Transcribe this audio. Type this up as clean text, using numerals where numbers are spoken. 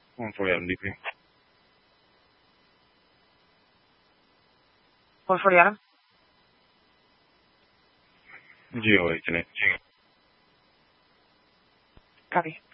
for MVP. For Adam? जी हो इतने Copy.